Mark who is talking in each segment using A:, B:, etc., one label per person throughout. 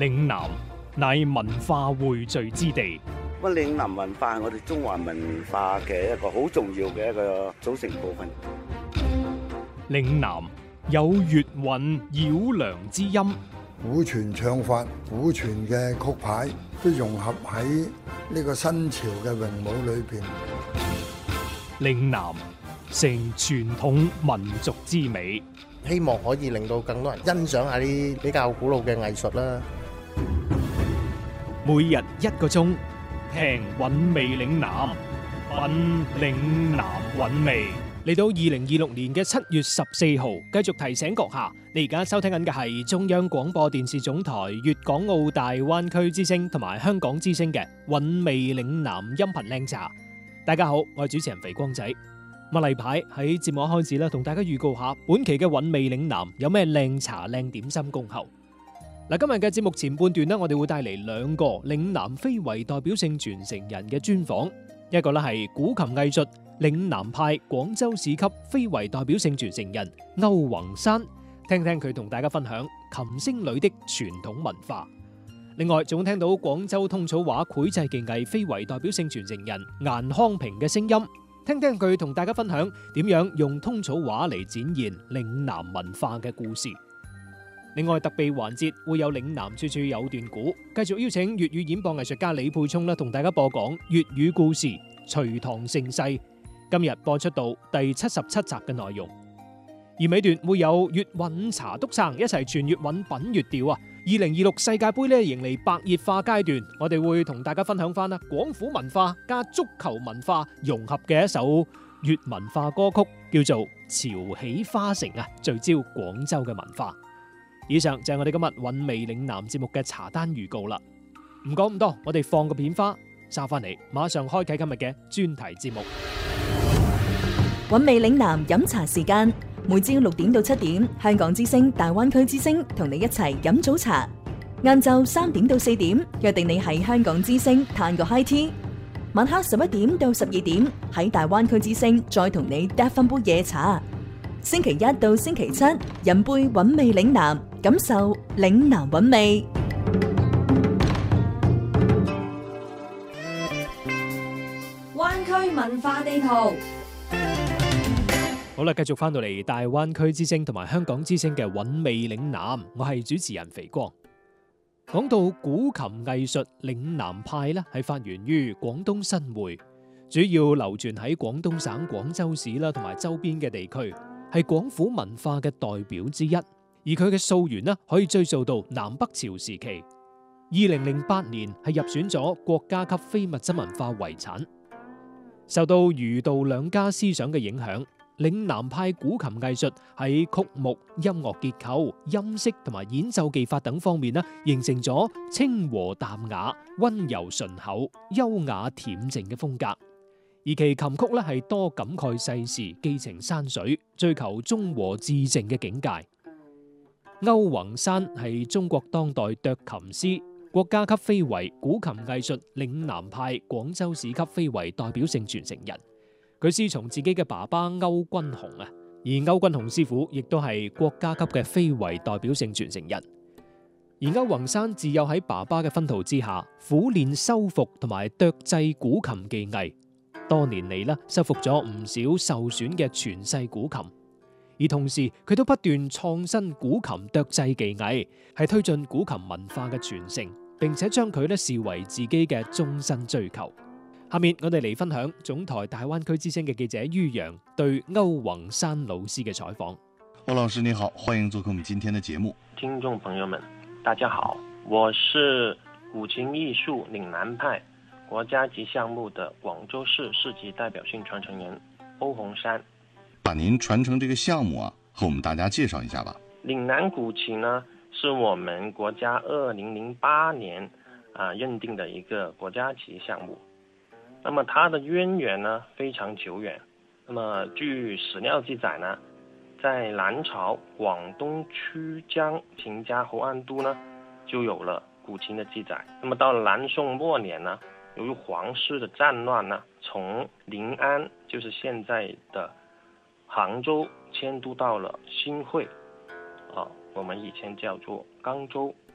A: 嶺南乃文化匯聚之地。
B: 咁嶺南文化係我哋中華文化嘅一個好重要嘅一個組成部分。
A: 嶺南有粵韻繞梁之音，
C: 古傳唱法、古傳嘅曲牌都融合喺呢個新潮嘅詠舞裏邊。
A: 嶺南成傳統民族之美，
D: 希望可以令到更多人欣賞下啲比較古老嘅藝術啦。
A: 每日1個鐘，聽韻味嶺南，品嶺南韻味。嚟到2026年嘅7月14號，繼續提醒閣下，你而家收聽緊嘅係中央廣播電視總台粵港澳大灣區之聲同埋香港之聲嘅韻味嶺南音頻靚茶。大家好，我係主持人肥光仔。例牌喺節目一開始咧，同大家預告下本期嘅韻味嶺南有咩靚茶靚點心恭候。今日嘅節目前半段呢，我哋會帶嚟2個嶺南非遺代表性傳承人嘅專訪，一個咧係古琴藝術嶺南派廣州市級非遺代表性傳承人歐宏山，聽聽佢同大家分享琴聲裏的傳統文化。另外仲聽到廣州通草話繪製技藝非遺代表性傳承人顏康平嘅聲音，聽聽佢同大家分享點樣用通草話嚟展現嶺南文化嘅故事。另外特備環節會有嶺南處處有段古，繼續邀請粵語演播藝術家李沛聰同大家播講粵語故事《隋唐盛世》，今日播出到第77集嘅內容。而尾段會有粵韻茶督生一齊傳粵韻品粵調啊！2026世界盃咧迎嚟白熱化階段，我哋會同大家分享翻啦廣府文化加足球文化融合嘅一首粵文化歌曲，叫做《潮起花城》啊，聚焦廣州嘅文化。以上就係我哋今日韻味嶺南節目嘅茶單預告啦。唔講咁多，我哋放個片花，收翻嚟，馬上開啟今日嘅專題節目。
E: 韻味嶺南飲茶時間，每朝6點到7點，香港之聲、大灣區之聲同你一齊飲早茶。晏晝3點到4點，約定你喺香港之聲嘆個 high tea。晚黑11點到12點，喺大灣區之聲再同你嗒翻杯夜茶。星期1到星期7，飲杯韻味嶺南，感受嶺南韻味。
F: 灣區文化地圖。
A: 好啦，繼續翻到嚟大灣區之聲同埋香港之聲嘅韻味嶺南，我係主持人肥光。講到古琴藝術嶺南派咧，係發源於廣東新會，主要流傳喺廣東省廣州市啦同埋周邊嘅地區，係廣府文化嘅代表之一。而佢嘅溯源咧，可以追溯到南北朝時期。2008年係入選咗國家級非物質文化遺產。受到儒道兩家思想嘅影響，嶺南派古琴藝術喺曲目、音樂結構、音色同埋演奏技法等方面咧，形成咗清和淡雅、溫柔順厚、優雅恬靜嘅風格。而其琴曲咧係多感慨世事、寄情山水，追求中和至靜嘅境界。歐宏山係中國當代斲琴師，國家級非遺古琴藝術嶺南派廣州市級非遺代表性傳承人。佢師從自己嘅爸爸歐君雄啊，而歐君雄師傅亦都係國家級嘅非遺代表性傳承人。而歐宏山自幼喺爸爸嘅熏陶之下，苦練修復同埋斲製古琴技藝，多年嚟啦，修復咗唔少受損嘅傳世古琴。而同時，佢都不斷創新古琴斲製技藝，係推進古琴文化嘅傳承，並且將佢視為自己嘅終身追求。下面我哋嚟分享總台大灣區之聲嘅記者于洋對歐宏山老師嘅採訪。
G: 歐老師你好，歡迎做客我們今天的節目。
H: 聽眾朋友們，大家好，我是古琴藝術嶺南派國家級項目的廣州市市級代表性傳承人歐宏山。
G: 把您傳承這個項目和我們大家介紹一下吧。
H: 嶺南古琴呢，是我們國家2008年認定的一個國家級項目。那麼它的淵源呢非常久遠。那麼據史料記載呢，在南朝廣東曲江秦家侯安都呢就有了古琴的記載。那麼到了南宋末年呢，由於皇室的戰亂呢，從臨安就是現在的杭州遷都到了新會，我們以前叫做江州。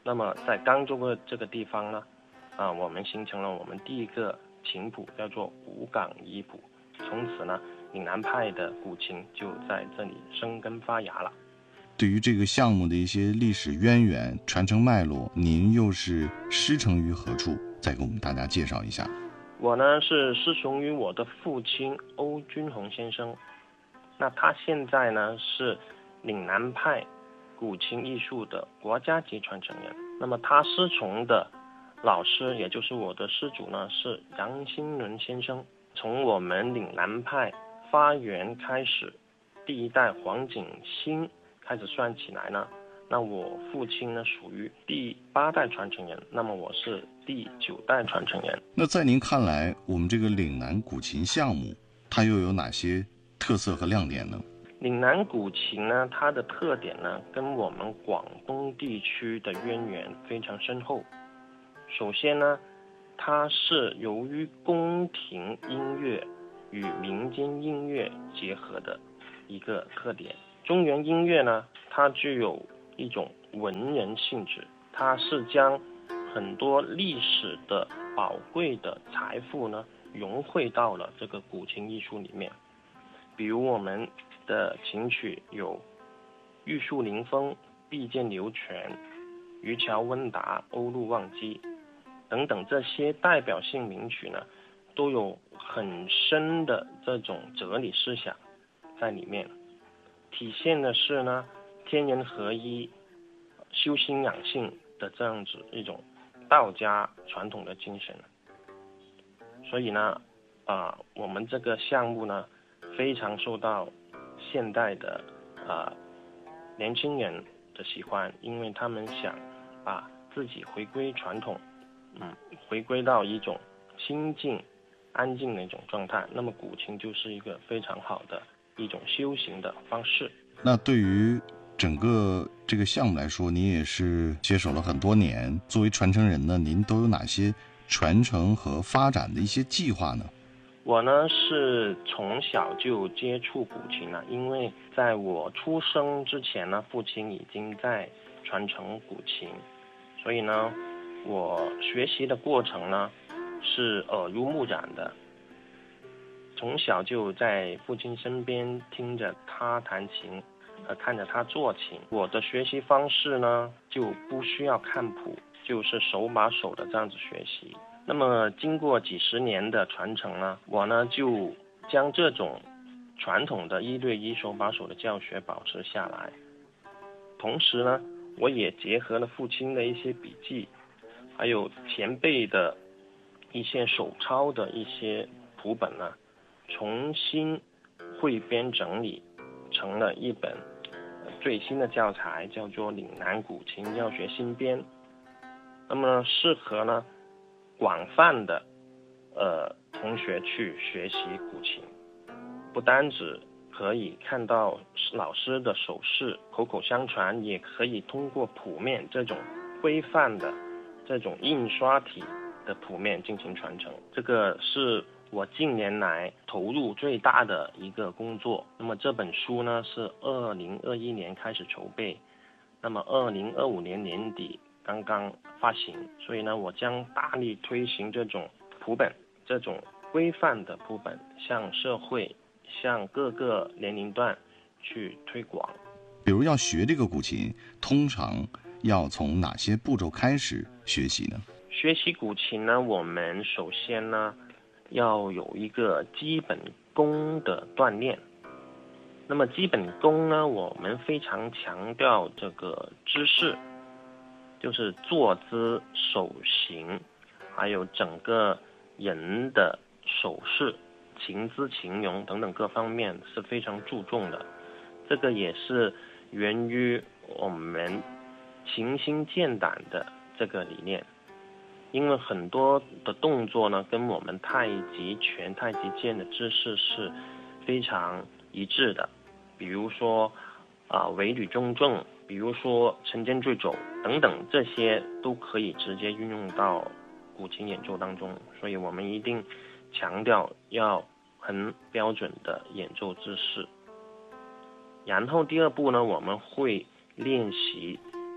H: 那么在江州的这个地方呢，我们形成了我们第一个琴谱，叫做武港一谱。从此呢，岭南派的古琴就在这里生根发芽了。
G: 对于这个项目的一些历史渊源、传承脉络，您又是师承于何处？再给我们大家介绍一下。
H: 我呢是师从于我的父亲欧君鸿先生，那他现在呢是岭南派古琴艺术的国家级传承人。那么他师从的老师，也就是我的师祖呢，是杨新伦先生。从我们岭南派发源开始，第一代黄景新开始算起来呢，那我父亲呢属于第8代传承人，那么我是第9代传承人。
G: 那在您看来，我们这个岭南古琴项目，它又有哪些特色和亮点呢？
H: 岭南古琴呢，它的特点呢，跟我们广东地区的渊源非常深厚。首先呢，它是由于宫廷音乐与民间音乐结合的一个特点。中原音乐呢，它具有一种文人性质，它是将很多历史的宝贵的财富呢，融汇到了这个古琴艺术里面。比如我们的琴曲有玉树临风、碧涧流泉、渔樵温达、欧陆望机等等，这些代表性名曲呢，都有很深的这种哲理思想在里面，体现的是呢天人合一、修心养性的这样子一种道家传统的精神。所以呢，我们这个项目呢，非常受到现代的年轻人的喜欢，因为他们想把自己回归传统，回归到一种心静、安静的一种状态。那么古琴就是一个非常好的一种修行的方式。
G: 那对于整个这个项目来说，您也是接手了很多年，作为传承人呢，您都有哪些传承和发展的一些计划呢？
H: 我呢是从小就接触古琴了，因为在我出生之前呢，父亲已经在传承古琴，所以呢，我学习的过程呢是耳濡目染的。从小就在父亲身边听着他弹琴，看着他做琴。我的学习方式呢就不需要看谱，就是手把手的这样子学习。那么经过几十年的传承呢，我呢就将这种传统的1对1手把手的教学保持下来。同时呢，我也结合了父亲的一些笔记，还有前辈的一些手抄的一些谱本呢，重新汇编整理成了一本最新的教材，叫做《岭南古琴教学新编》。那么适合呢广泛的同学去学习古琴，不单只可以看到老师的手势口口相传，也可以通过谱面这种规范的这种印刷体的谱面进行传承。这个是我近年来投入最大的一个工作。那么这本书呢是2021年开始筹备，那么2025年年底刚刚发行，所以呢，我将大力推行这种谱本，这种规范的谱本，向社会、向各个年龄段去推广。
G: 比如要学这个古琴，通常要从哪些步骤开始学习呢？
H: 学习古琴呢，我们首先呢要有一个基本功的锻炼。那么基本功呢，我们非常强调这个姿势，就是坐姿、手型，还有整个人的手势、情姿情容等等各方面是非常注重的。这个也是源于我们勤心健胆的这个理念，因为很多的动作呢跟我们太极拳、太极剑的姿势是非常一致的，比如说尾履中正，比如说沉肩坠肘等等，这些都可以直接运用到古琴演奏当中。所以我们一定强调要很标准的演奏姿势。然后第二步呢，我们会练习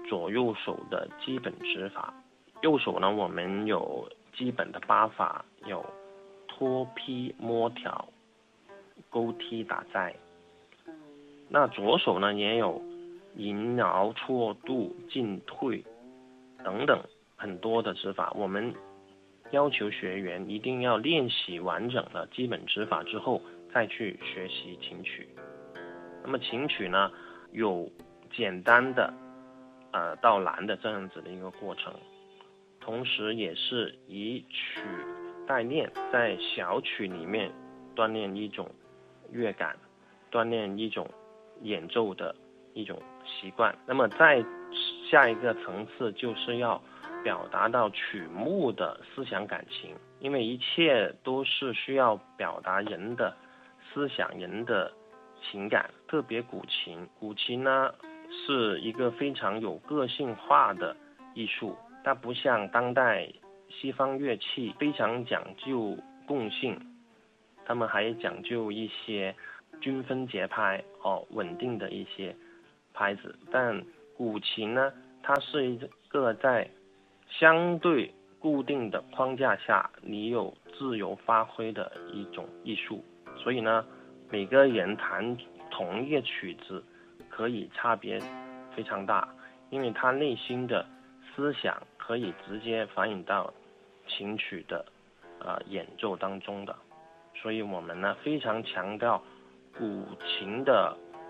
H: 左右手的基本指法。右手呢，我们有基本的8法，有托劈摸挑、勾踢打在。那左手呢，也有迎挠错度、进退等等很多的指法。我们要求学员一定要练习完整的基本指法之后，再去学习琴曲。那么琴曲呢，有简单的到难的这样子的一个过程，同时也是以曲代练，在小曲里面锻炼一种乐感，锻炼一种演奏的一种习惯。那么在下一个层次，就是要表达到曲目的思想感情，因为一切都是需要表达人的思想、人的情感。特别古琴呢是一个非常有个性化的艺术，它不像当代西方乐器非常讲究共性，他们还讲究一些均分节拍稳定的一些拍子。但古琴呢，它是一个在相对固定的框架下，你有自由发挥的一种艺术。所以呢，每个人弹同一个曲子可以差别非常大，因为他内心的思想可以直接反映到琴曲的演奏当中的。所以我们呢非常强调古琴的